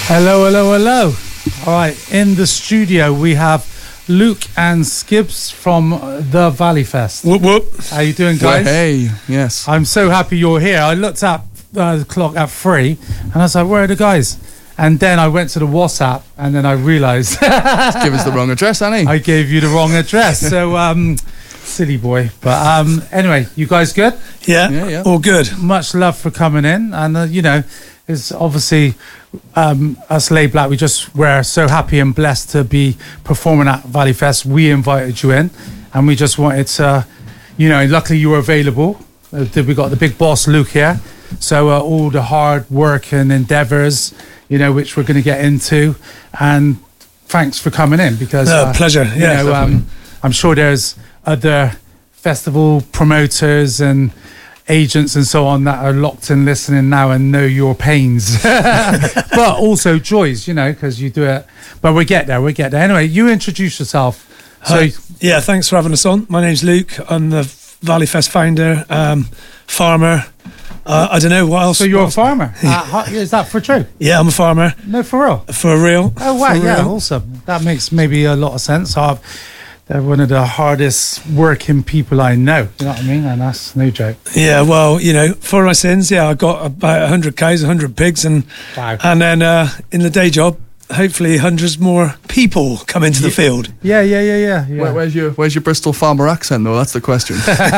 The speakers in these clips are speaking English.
Hello, hello, hello. All right, in the studio we have Luke and Skibbs from the Valley Fest. Whoop whoop. How you doing, guys? Well, hey, yes. I'm so happy you're here. I looked at the clock at 3 and I was like, where are the guys? And then I went to the WhatsApp and then I realised Give us the wrong address, Annie. I gave you the wrong address. So, silly boy. But anyway, you guys good? Yeah, all good. Much love for coming in. And, it's obviously us Lay Black, we're so happy and blessed to be performing at Valley Fest. We invited you in and we just wanted to, luckily you were available. We got the big boss Luke here. So all the hard work and endeavours, which we're going to get into. And thanks for coming in because... pleasure, yeah. I'm sure there's other festival promoters and agents and so on that are locked in listening now and know your pains. But also joys, because you do it. But we get there. Anyway, you introduce yourself. So yeah, thanks for having us on. My name's Luke. I'm the Valley Fest founder, farmer. I don't know what else. So you're a farmer? Is that for true? Yeah, I'm a farmer. No, for real? For real. Oh, wow, For yeah, real. awesome. That makes maybe a lot of sense. They're one of the hardest working people I know. You know what I mean? And that's no joke. Yeah, well, for my sins, I got about 100 cows, 100 pigs, and Wow. and then in the day job, hopefully hundreds more people come into the field. Yeah. Where's your Bristol farmer accent, though? That's the question.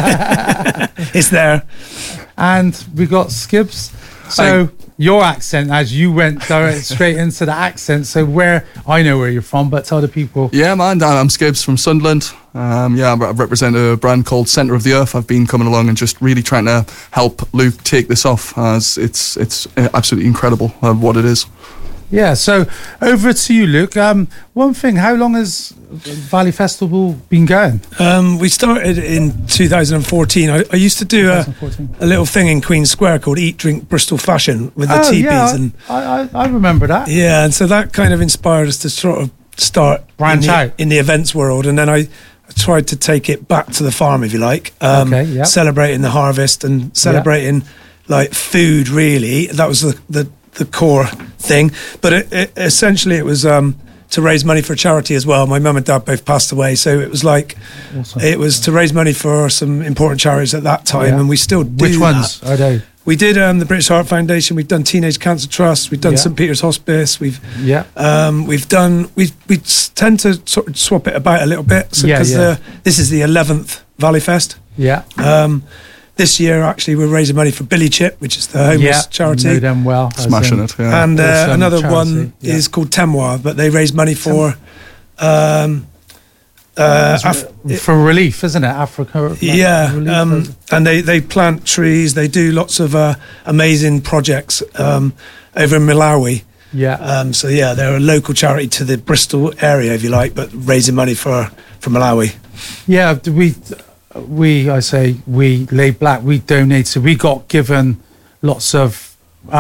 It's there. And we got Skibbs. So your accent, as you went straight into the accent. So I know where you're from, but tell the people. Yeah, man, I'm Skibbs from Sunderland. I represent a brand called Centre of the Earth. I've been coming along and just really trying to help Luke take this off, as it's absolutely incredible what it is. Yeah, so over to you, Luke. One thing, how long has Valley Festival been going? We started in 2014. I used to do a little thing in Queen Square called Eat, Drink, Bristol Fashion with the teepees. Yeah, I remember that. Yeah, and so that kind of inspired us to sort of start Branch out. in the events world. And then I tried to take it back to the farm, if you like. Celebrating the harvest and celebrating like food, really. That was the core thing, but essentially it was to raise money for charity as well. My mum and dad both passed away, so it was like it was to raise money for some important charities at that time, and we still do. Which ones are they? We did the British Heart Foundation. We've done Teenage Cancer Trust. We've done St Peter's Hospice. We've done. We tend to sort of swap it about a little bit because this is the 11th Valley Fest. Yeah. This year, actually, we're raising money for Billy Chip, which is the homeless charity. Know them well. Smashing it, yeah. And another charity, one is called Temoir, but they raise money for... for relief, isn't it? Africa. Relief, and they plant trees. They do lots of amazing projects over in Malawi. Yeah. They're a local charity to the Bristol area, if you like, but raising money for Malawi. Yeah, we Lay Black, we donated, we got given lots of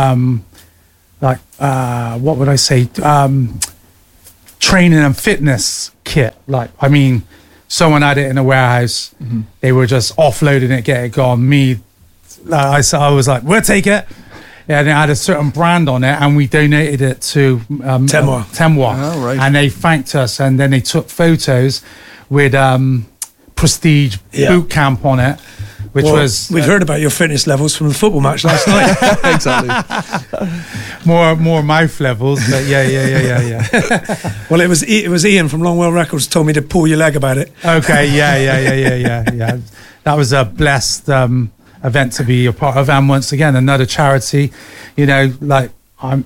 what would I say, training and fitness kit. Someone had it in a warehouse, they were just offloading it, get it gone. I was like, we'll take it. Yeah, and it had a certain brand on it, and we donated it to Temoir. Oh, right. And they thanked us, and then they took photos with Prestige boot camp on it, which was we've heard about your fitness levels from the football match last night. Exactly. more mouth levels, but yeah. Well, it was Ian from Longwell Records told me to pull your leg about it. Okay, yeah. That was a blessed event to be a part of, and once again another charity. I'm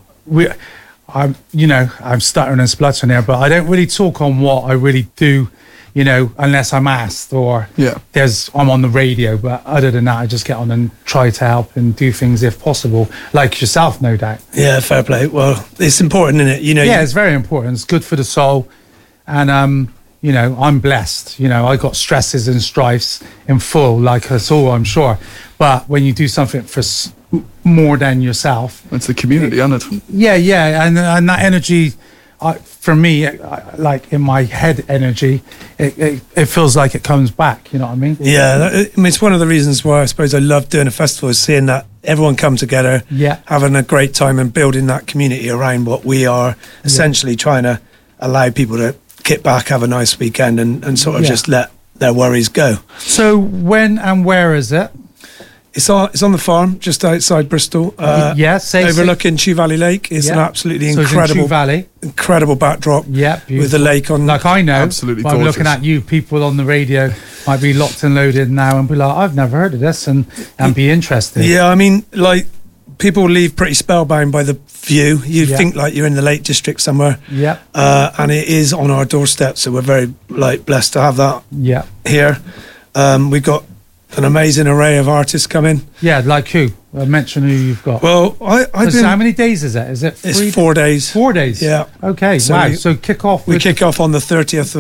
stuttering and spluttering there, but I don't really talk on what I really do. Unless I'm asked or I'm on the radio. But other than that, I just get on and try to help and do things if possible, like yourself, no doubt. Yeah, fair play. Well, it's important, isn't it? It's very important. It's good for the soul. And, I'm blessed. I got stresses and strifes in full, like us all, I'm sure. But when you do something for more than yourself... It's the community, isn't it? Yeah. And that energy... for me, like in my head energy, it feels like it comes back. You know what I mean? Yeah, it's one of the reasons why I suppose I love doing a festival is seeing that everyone come together, having a great time and building that community around what we are essentially trying to allow people to kick back, have a nice weekend and sort of just let their worries go. So when and where is it? It's on the farm just outside Bristol. Overlooking Chew Valley Lake. It's an absolutely incredible backdrop. With the lake on. Like I know, absolutely gorgeous. I'm looking at you. People on the radio might be locked and loaded now and be like, "I've never heard of this," and be interested. Yeah, I mean, like people leave pretty spellbound by the view. You think like you're in the Lake District somewhere. And it is on our doorstep, so we're very blessed to have that. Here, we've got an amazing array of artists coming. Yeah, like who? Mention who you've got. Well, how many days is it? Is it 4 days? 4 days. Yeah. Okay. So so kick off. We kick off on the 30th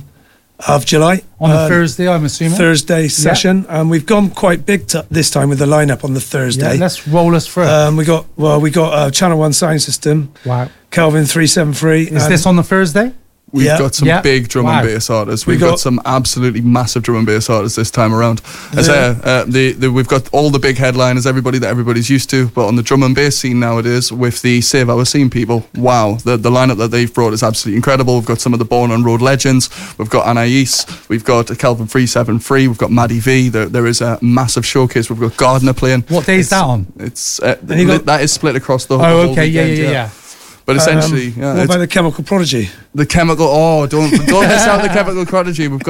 of July. On the Thursday, I'm assuming. Thursday session, and we've gone quite big this time with the lineup on the Thursday. Yeah, let's roll us through. We got Channel 1 sound system. Wow. Kelvin 373. Is this on the Thursday? We've got some big drum and bass artists. We've got some absolutely massive drum and bass artists this time around. We've got all the big headliners, everybody that everybody's used to, but on the drum and bass scene nowadays, with the Save Our Scene people, wow, the lineup that they've brought is absolutely incredible. We've got some of the Born on Road legends. We've got Anais. We've got Kelvin 373. We've got Maddie V. There is a massive showcase. We've got Gardner playing. What day is that on? It's that is split across the whole. Oh, okay, weekend, yeah. But essentially, what about the Chemical Prodigy? The Chemical. Oh, don't miss out the Chemical Prodigy. We'll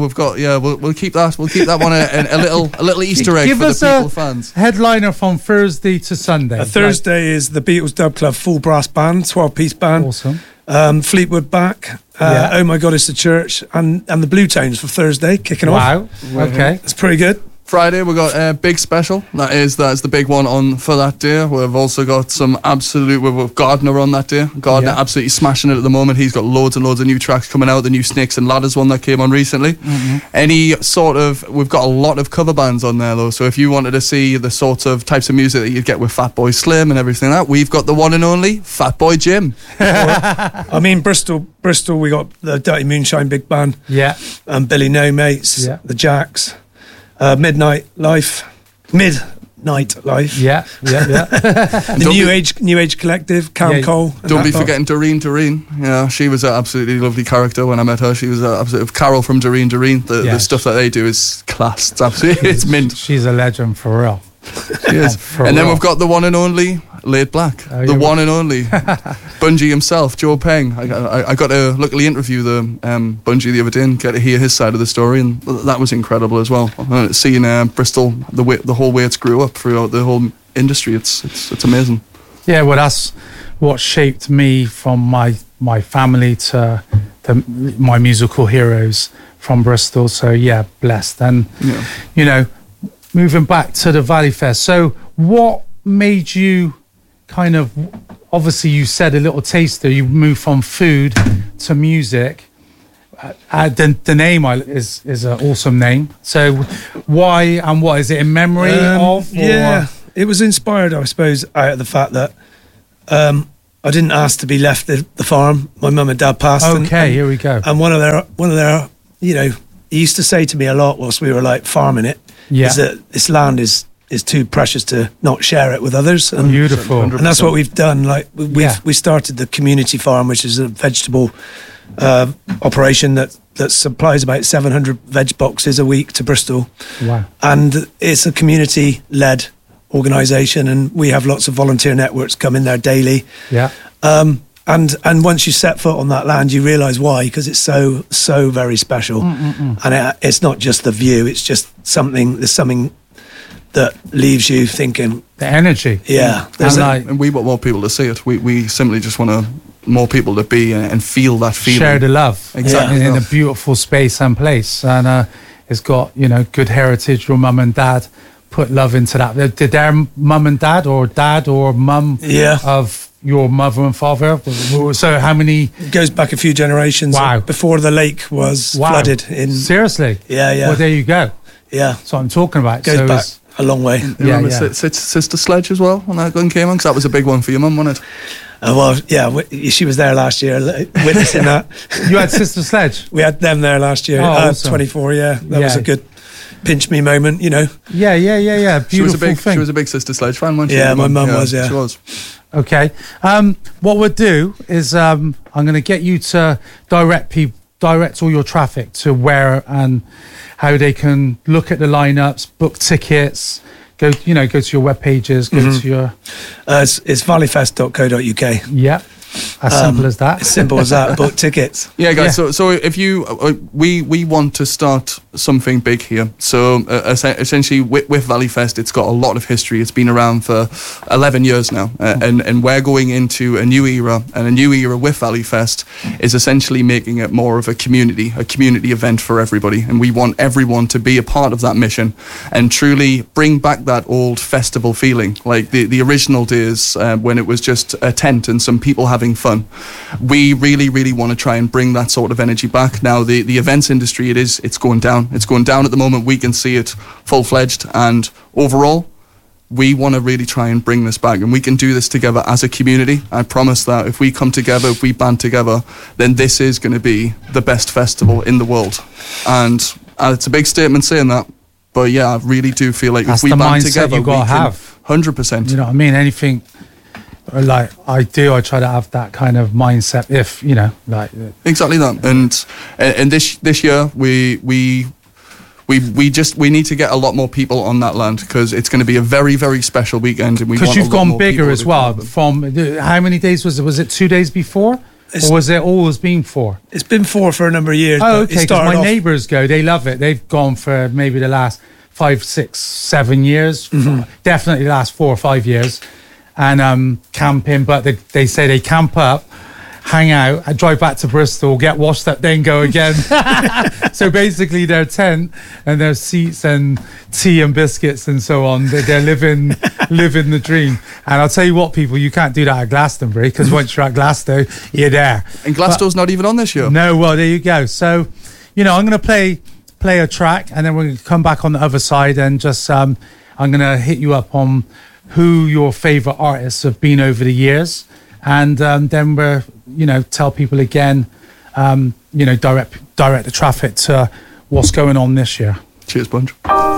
keep that. We'll keep that one a little Easter egg for the people fans. Headliner from Thursday to Sunday. Thursday is the Beatles Dub Club full brass band, 12-piece band. Awesome. Fleetwood Mac. Oh My God, It's the Church, and the Blue Tones for Thursday kicking off. Wow. Okay, it's pretty good. Friday we've got a big special. That is the big one on for that day. We've also got some we've Gardner on that day. Gardner absolutely smashing it at the moment. He's got loads and loads of new tracks coming out. The new Snakes and Ladders one that came on recently. We've got a lot of cover bands on there though. So if you wanted to see the sort of types of music that you'd get with Fatboy Slim and everything like that, we've got the one and only Fatboy Jim. I mean Bristol. We got the Dirty Moonshine Big Band. Yeah. And Billy No Mates. Yeah. The Jacks. Midnight Life. Yeah. The New Age Collective, Cam Cole. Don't be forgetting Doreen. Yeah, she was an absolutely lovely character when I met her. She was Carol from Doreen. The stuff that they do is class. It's mint. She's a legend for real. She is. And then we've got the one and only Laid Black, the one and only Bungie himself, Joe Peng. I got to luckily interview the Bungie the other day and get to hear his side of the story, and that was incredible as well. Seeing Bristol, the whole way it's grew up throughout the whole industry, it's amazing. Yeah, well, that's what shaped me from my family to my musical heroes from Bristol. So yeah, blessed. And moving back to the Valley Fest. So what made you kind of, obviously you said a little taster, you moved from food to music. The name is an awesome name. So why and what? Is it in memory of? Yeah, it was inspired, I suppose, out of the fact that I didn't ask to be left the farm. My mum and dad passed. Okay, here we go. And one of their, he used to say to me a lot whilst we were farming it, is that this land is too precious to not share it with others. And, beautiful. 100%. And that's what we've done. We started the community farm, which is a vegetable operation that supplies about 700 veg boxes a week to Bristol. Wow. And it's a community-led organisation, and we have lots of volunteer networks come in there daily. Yeah. And once you set foot on that land, you realise why, because it's so very special. And it's not just the view; it's just there's something that leaves you thinking. The energy. Yeah. And we want more people to see it. We simply just want more people to be and feel that feeling. Share the love. Exactly. In a beautiful space and place. And it's got good heritage. Your mum and dad put love into that. Did their mum and dad or mum of your mother and father? So how many? It goes back a few generations. Wow. Before the lake was flooded. Seriously? Yeah. Well, there you go. Yeah. That's what I'm talking about. It goes back a long way. Sister Sledge as well when that gun came on, because that was a big one for your mum, wasn't it? Well, yeah, she was there last year witnessing that. You had Sister Sledge? We had them there last year. Awesome. 24, that was a good pinch me moment, you know. Yeah. Beautiful thing. She was a big Sister Sledge fan, wasn't she? Yeah, my mum was, yeah. She was. Okay. What we'll do is I'm going to get you to direct all your traffic to where and how they can look at the lineups, book tickets, go to your web pages, go to your... It's valleyfest.co.uk. Yeah. As simple as that. As simple as that. Book tickets. Yeah, guys. Yeah. So if you, we want to start something big here. So essentially, with Valleyfest, it's got a lot of history. It's been around for 11 years now, and we're going into a new era. And a new era with Valleyfest is essentially making it more of a community event for everybody. And we want everyone to be a part of that mission and truly bring back that old festival feeling, like the original days when it was just a tent and some people having fun. We really, really want to try and bring that sort of energy back. Now, the events industry, it's going down. It's going down at the moment. We can see it full-fledged. And overall, we want to really try and bring this back. And we can do this together as a community. I promise that if we come together, if we band together, then this is going to be the best festival in the world. And it's a big statement saying that. But yeah, I really do feel like that's if we band you together, we can have 100%. You know what I mean? Anything... Like I try to have that kind of mindset. If exactly that, and this year we need to get a lot more people on that land because it's going to be a very, very special weekend. And because you've gone bigger as well. From how many days was it? Was it 2 days before, or was it always been 4? It's been 4 for a number of years. Oh, okay. Because my neighbours go, they love it. They've gone for maybe the last 5, 6, 7 years. Definitely the last 4 or 5 years. And camping, but they say they camp up, hang out, and drive back to Bristol, get washed up, then go again. So basically their tent and their seats and tea and biscuits and so on, they're living the dream. And I'll tell you what, people, you can't do that at Glastonbury, because once you're at Glasgow, you're there. And Glasgow's not even on this year. No, well, there you go. So, I'm going to play a track, and then we're going to come back on the other side and just I'm going to hit you up on who your favorite artists have been over the years, and then we're tell people again, direct the traffic to what's going on this year. Cheers, Bunch.